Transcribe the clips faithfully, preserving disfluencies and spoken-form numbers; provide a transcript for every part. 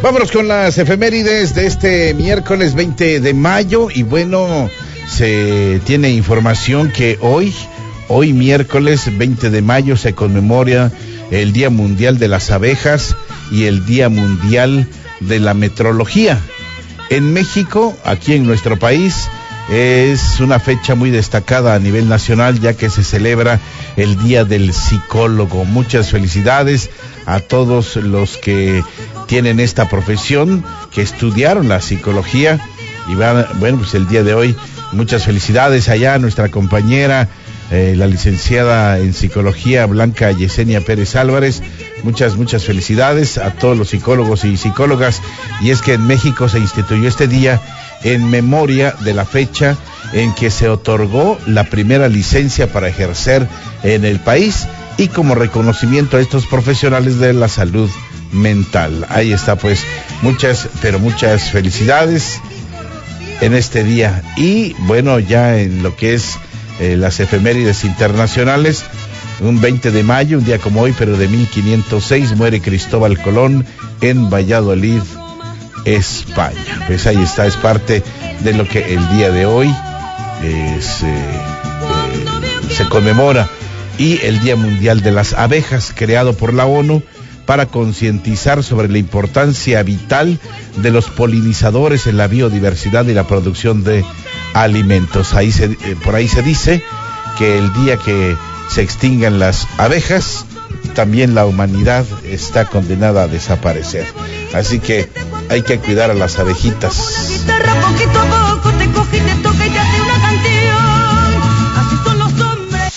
Vámonos con las efemérides de este miércoles veinte de mayo. Y bueno, se tiene información que hoy, hoy miércoles veinte de mayo, se conmemora el Día Mundial de las Abejas y el Día Mundial de la Metrología. En México, aquí en nuestro país, es una fecha muy destacada a nivel nacional, ya que se celebra el Día del Psicólogo. Muchas felicidades a todos los que tienen esta profesión, que estudiaron la psicología. Y van, bueno, pues el día de hoy, muchas felicidades allá a nuestra compañera, eh, la licenciada en psicología Blanca Yesenia Pérez Álvarez. Muchas, muchas felicidades a todos los psicólogos y psicólogas. Y es que en México se instituyó este día en memoria de la fecha en que se otorgó la primera licencia para ejercer en el país, y como reconocimiento a estos profesionales de la salud mental. Ahí está, pues, muchas, pero muchas felicidades en este día. Y bueno, ya en lo que es eh, las efemérides internacionales, un veinte de mayo, un día como hoy, pero de mil quinientos seis, muere Cristóbal Colón en Valladolid, España. Pues ahí está, es parte de lo que el día de hoy es, eh, eh, se conmemora. Y el Día Mundial de las Abejas, creado por la ONU para concientizar sobre la importancia vital de los polinizadores en la biodiversidad y la producción de alimentos. Ahí se, eh, por ahí se dice que el día que se extingan las abejas, también la humanidad está condenada a desaparecer. Así que hay que cuidar a las abejitas. Poquito a poco te coge y te toca y te hace una canción. Así son los hombres.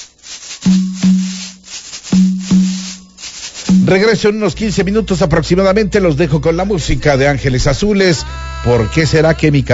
Regreso en unos quince minutos aproximadamente. Los dejo con la música de Ángeles Azules. ¿Por qué será que mi